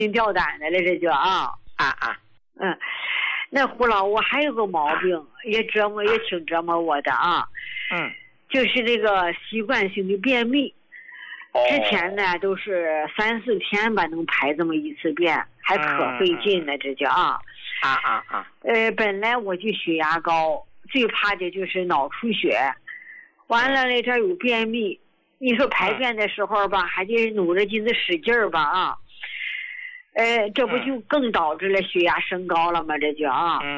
挺掉胆的了，这就嗯，那胡老，我还有个毛病，也挺折磨我的啊。就是这个习惯性的便秘。之前呢都是3-4天吧能排这么一次便，还可费劲呢，这叫本来我就血压高，最怕的就是脑出血，完了呢这有便秘，你说排便的时候吧，还得努着劲子使劲儿吧这不就更导致了血压升高了吗？这就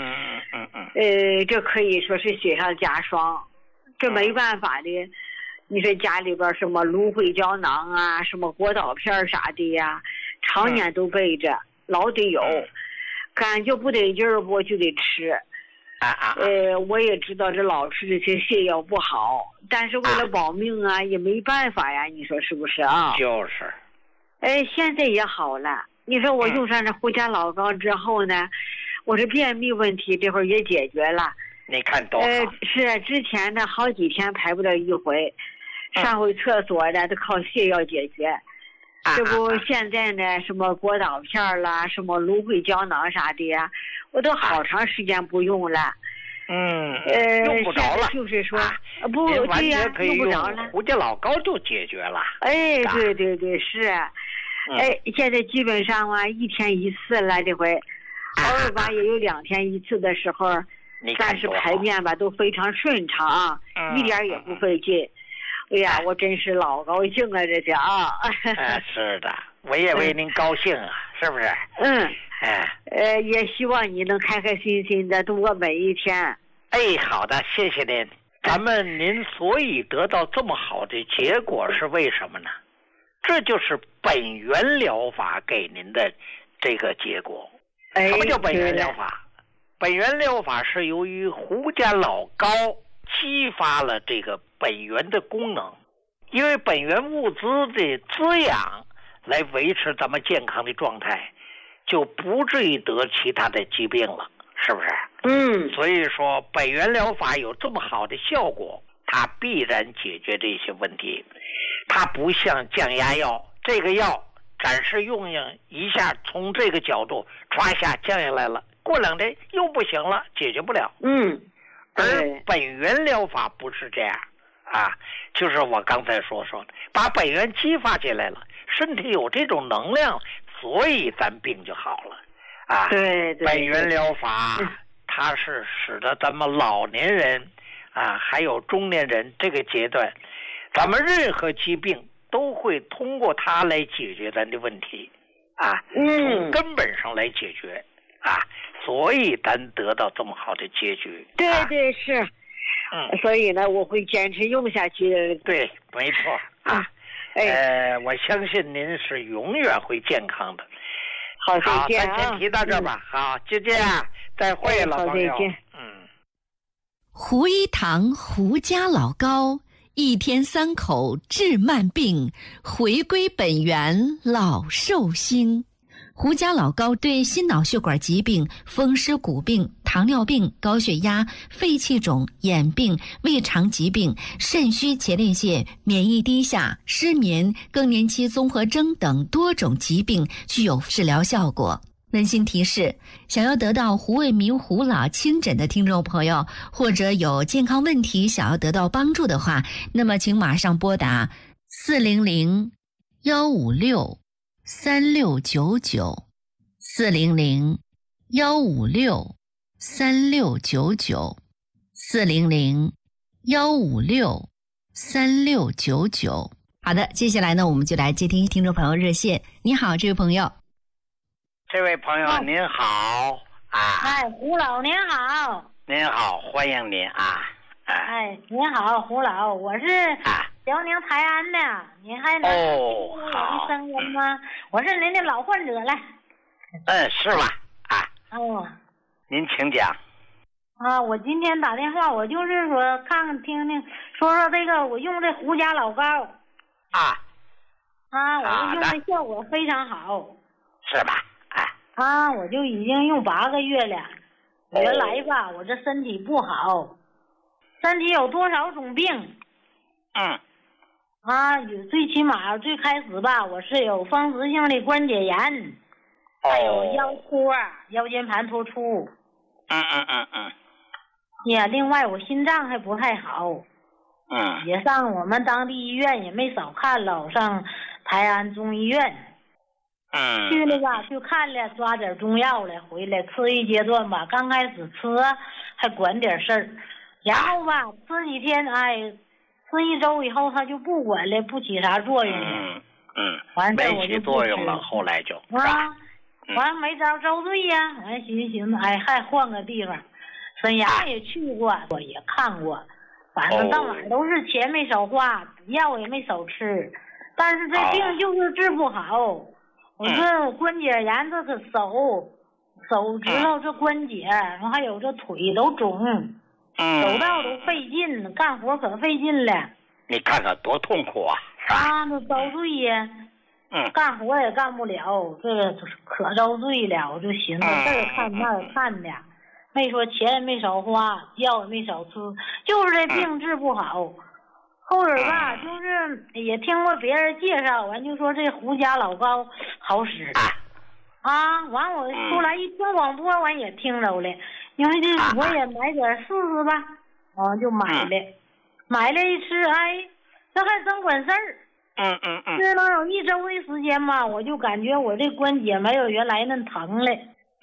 这可以说是雪上加霜，这没办法的。你说家里边什么芦荟胶囊啊，什么果导片啥的呀，常年都备着，老得有，感觉不得劲儿我就得吃。我也知道这老吃这些泻药不好，但是为了保命啊，也没办法呀，你说是不是啊？ 就是。 现在也好了。你说我用上这胡家老膏之后呢，我这便秘问题这会儿也解决了。 你看多好。 是之前呢好几天排不了一回，上回厕所呢都靠泻药解决。这不现在呢什么果导片啦，什么芦荟胶囊啥的呀，我都好长时间不用了。 用不着了。 就是说不对呀，用不着了。 胡家老膏就解决了。 对是。现在基本上1天1次了，这回偶尔吧也有2天1次的时候，但是排便吧都非常顺畅一点也不费劲。哎呀，我真是老高兴啊，这是是的，我也为您高兴啊，是不是？ 也希望你能开开心心的度过每一天。 好的，谢谢您。咱们您所以得到这么好的结果是为什么呢？这就是本源疗法给您的这个结果。什么叫本源疗法？本源疗法是由于胡家老膏激发了这个本源的功能，因为本源物资的滋养来维持咱们健康的状态，就不至于得其他的疾病了，是不是？所以说本源疗法有这么好的效果，它必然解决这些问题。它不像降压药，这个药暂时用一下，从这个角度唰一下降下来了，过2天又不行了，解决不了。而本源疗法不是这样就是我刚才说的，把本源激发起来了，身体有这种能量，所以咱病就好了对。 本源疗法它是使得咱们老年人还有中年人这个阶段，咱们任何疾病都会通过它来解决咱的问题从根本上来解决所以咱得到这么好的结局。 对是。所以呢我会坚持用下去。 对，没错我相信您是永远会健康的。 好，再见咱先提到这吧。好，就这样，再会了，朋友。 再见。 胡一堂胡家老膏，1天3口治慢病，回归本源老寿星。胡家老膏对心脑血管疾病、风湿骨病、糖尿病、高血压、肺气肿、眼病、胃肠疾病、肾虚前列腺、免疫低下、失眠、更年期综合征等多种疾病具有治疗效果。温馨提示：想要得到胡卫民胡老亲诊的听众朋友，或者有健康问题想要得到帮助的话，那么请马上拨打400-156-3699 400-156-3699 400-156-3699。好的，接下来呢，我们就来接听听众朋友热线。你好，这位朋友。 这位朋友您好胡老您好。 您好，欢迎您您好胡老，我是辽宁泰安的，您还能听我的声音吗？我是您的老患者了。 是吧？您请讲。 我今天打电话，我就是说看看听听，说说这个我用这胡家老膏我用的效果非常好。 是吧？ 我就已经用8个月了。原来吧，我这身体不好，身体有多少种病？最起码最开始吧，我是有风湿性的关节炎， 还有腰托、腰间盘突出。呀，另外我心脏还不太好。也上我们当地医院也没少看了，上台安中医院。去了吧，去看了，抓点中药来，回来吃一阶段吧。刚开始吃还管点事儿，然后吧吃几天，吃一周以后他就不管了，不起啥作用了。完事我就没起作用了，后来就完没招周岁呀，完寻思还换个地方。沈阳也去过，我也看过，反正到哪儿都是钱没少花，药也没少吃，但是这病就是治不好。我这关节炎，这个手指头这关节，然后还有这腿都肿，走道都费劲，干活可费劲了。 你看看多痛苦啊！ 这遭罪呀，干活也干不了，这个可遭罪了。我就寻思这儿看那儿看的，没说钱也没少花，药也没少吃，就是这病治不好。后边吧，就是也听过别人介绍，完就说这胡家老膏好使。完我出来一听广播，完也听着了，因为这我也买点试试吧，就买了，买了一吃，这还真管事儿。这能有一周的时间吧，我就感觉我这关节没有原来那疼了。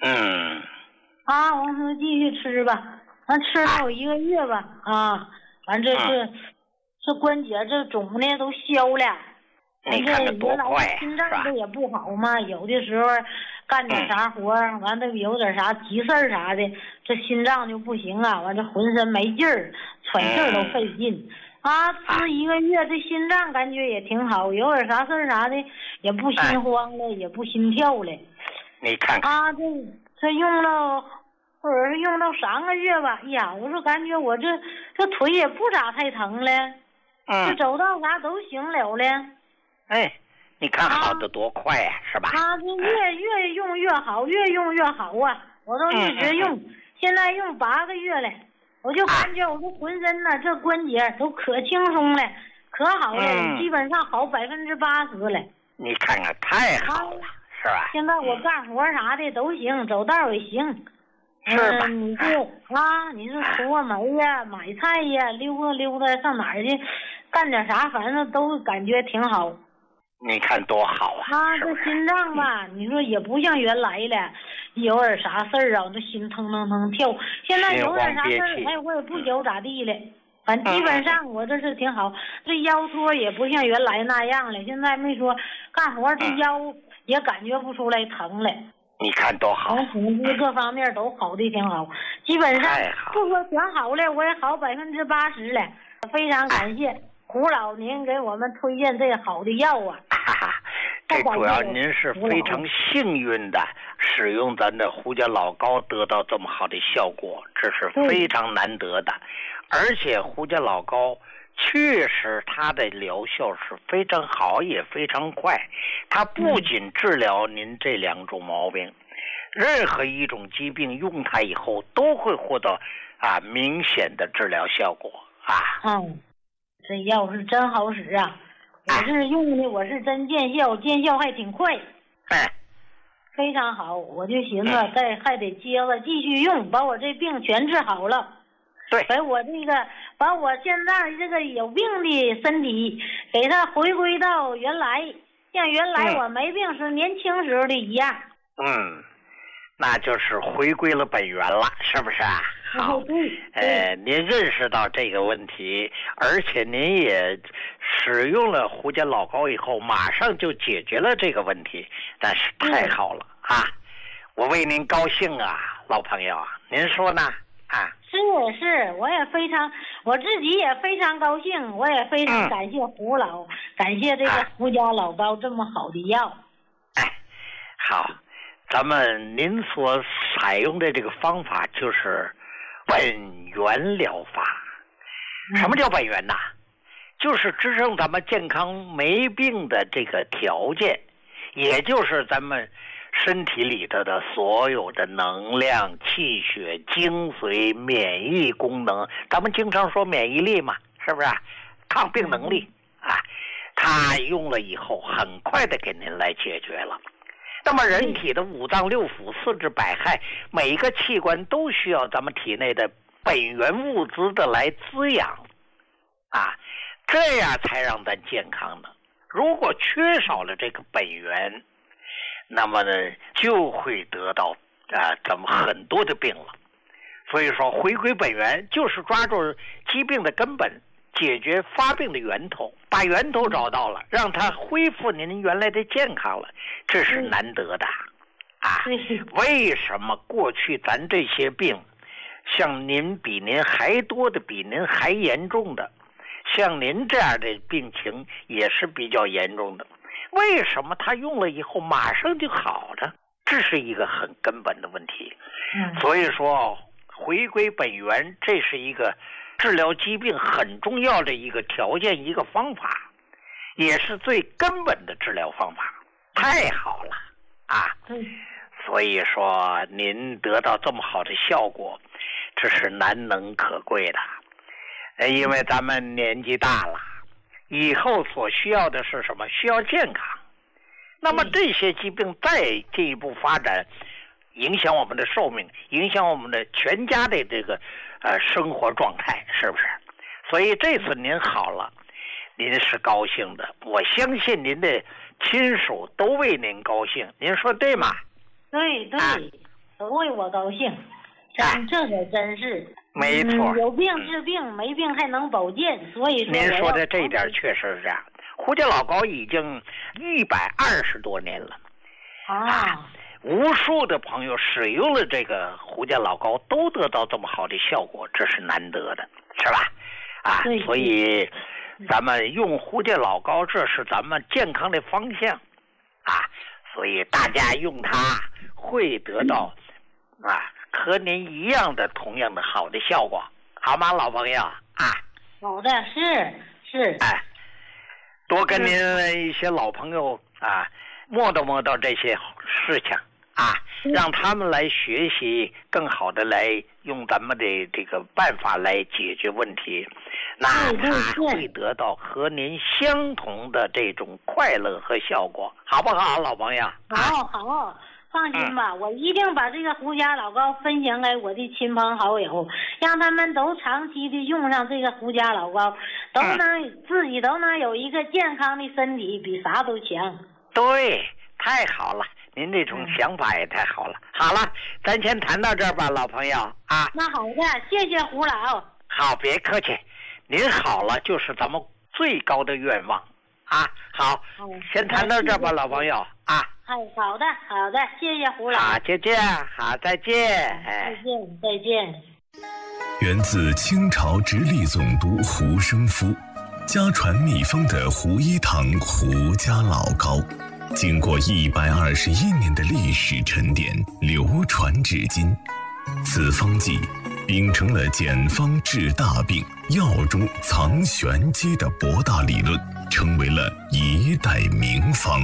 我说继续吃吧，完吃了有1个月吧，完这关节这肿的都消了。 你看看多快呀！ 心脏这也不好嘛，有的时候干点啥活，完了有点啥急事儿啥的，这心脏就不行啊，完这浑身没劲儿，喘气儿都费劲。吃1个月，这心脏感觉也挺好，有点啥事儿啥的也不心慌了，也不心跳了。 你看看这用了，或者是用到3个月吧，我说感觉我这腿也不咋太疼了。这走道啥都行了了。 你看好的多快呀，是吧？ 这越用越好，越用越好啊！我都一直用，现在用8个月了，我就感觉我这浑身呢，这关节都可轻松了，可好了，基本上好80%了。 你看看，太好了，是吧？ 现在我干活啥的都行，走道也行。 是吧？ 你是除个煤呀、买菜呀、溜达上哪儿去，干点啥，反正都感觉挺好。 你看多好啊！ 这心脏吧，你说也不像原来了，有点啥事儿这心腾腾腾跳。现在有点啥事儿，我也不觉咋地了。反正基本上我这是挺好，这腰托也不像原来那样了。现在没说干活这腰也感觉不出来疼了。 你看多好， 统计各方面都好的挺好，基本上不说全好了，我也好80%了。非常感谢胡老您给我们推荐这个好的药啊！ 这主要您是非常幸运的使用咱的胡家老膏得到这么好的效果，这是非常难得的。而且胡家老膏确实它的疗效是非常好，也非常快。它不仅治疗您这2种毛病，任何一种疾病用它以后都会获得明显的治疗效果这药是真好使啊！我是用的，我是真见效，见效还挺快。非常好，我就寻思还得接着继续用，把我这病全治好了。 对， 把我现在这个有病的身体给它回归到原来，像原来我没病时年轻时候的一样。 那就是回归了本源了，是不是啊？好，您认识到这个问题，而且您也使用了胡家老膏以后，马上就解决了这个问题，但是太好了我为您高兴啊，老朋友啊，您说呢？ 是，我自己也非常高兴，我也非常感谢胡老，感谢这个胡家老膏这么好的药。 好，您所采用的这个方法就是本源疗法。什么叫本源呢？就是支撑咱们健康没病的这个条件，也就是咱们身体里头的所有的能量、气血、精髓、免疫功能，咱们经常说免疫力嘛，是不是抗病能力它用了以后很快的给您来解决了。 那么人体的五脏六腑、四肢百骸，每一个器官都需要咱们体内的本源物质的来滋养啊，这样才让咱健康的。如果缺少了这个本源，那么呢就会得到咱们很多的病了。所以说回归本源就是抓住疾病的根本，解决发病的源头，把源头找到了，让它恢复您原来的健康了，这是难得的啊。为什么过去咱这些病像您比您还多的，比您还严重的，像您这样的病情也是比较严重的，为什么他用了以后马上就好了？这是一个很根本的问题。所以说回归本源，这是一个治疗疾病很重要的一个条件，一个方法，也是最根本的治疗方法。太好了啊！所以说您得到这么好的效果，这是难能可贵的。因为咱们年纪大了，以后所需要的是什么？需要健康。那么这些疾病再进一步发展，影响我们的寿命，影响我们的全家的这个生活状态，是不是？所以这次您好了，您是高兴的，我相信您的亲属都为您高兴，您说对吗？ 对，都为我高兴，这可真是没错。 有病治病，没病还能保健，所以说您说的这一点确实是这样。胡家老高已经120多年了无数的朋友使用了这个胡家老高，都得到这么好的效果，这是难得的，是吧？所以咱们用胡家老高，这是咱们健康的方向所以大家用它会得到和您一样的同样的好的效果，好吗，老朋友好的，是多跟您一些老朋友磨叨这些事情让他们来学习，更好的来用咱们的这个办法来解决问题，那他会得到和您相同的这种快乐和效果，好不好，老朋友？ 好，放心吧，我一定把这个胡家老高分享给我的亲朋好友，让他们都长期的用上这个胡家老高，自己都能有一个健康的身体，比啥都强。 对，太好了，您这种想法也太好了。好了，咱先谈到这儿吧，老朋友那好的，谢谢胡老。 好，别客气，您好了就是咱们最高的愿望好，先谈到这儿吧，老朋友好的，谢谢胡老。 好，再见。 再见。 源自清朝直隶总督胡生夫，家传秘方的胡一堂胡家老高，经过121年的历史沉淀，流传至今。此方剂秉承了简方治大病、药中藏玄机的博大理论，成为了一代名方。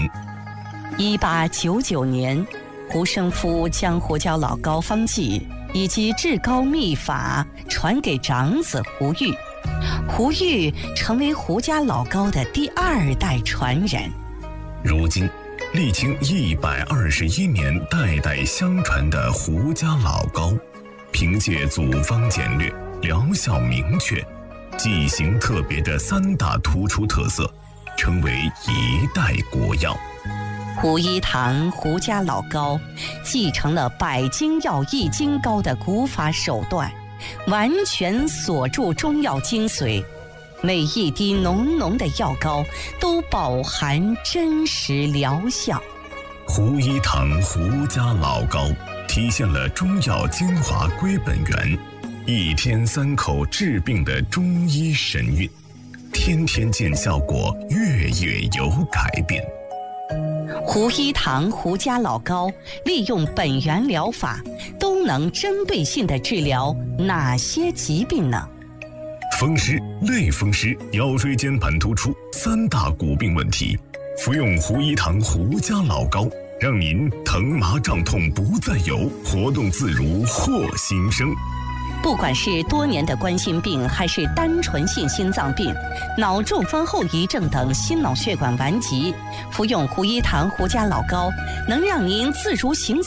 1899年，胡生夫将胡家老高方剂以及至高秘法传给长子胡玉，胡玉成为胡家老高的第2代传人。 如今历经121年代代相传的胡家老高，凭借组方简略、疗效明确、剂型特别的3大突出特色，成为一代国药。 胡一堂胡家老高继承了百金药易筋膏的古法手段，完全锁住中药精髓，每一滴浓浓的药膏都饱含真实疗效。 胡一堂胡家老高体现了中药精华归本源，1天3口治病的中医神韵，天天见效果，月月有改变。 胡一堂胡家老高利用本源疗法，都能针对性地治疗哪些疾病呢？ 风湿、类风湿、腰椎间盘突出3大骨病问题，服用胡一堂胡家老高，让您疼麻胀痛不再有，活动自如获新生。 不管是多年的冠心病，还是单纯性心脏病、脑中风后遗症等心脑血管顽疾，服用胡一堂胡家老膏，能让您自如行走。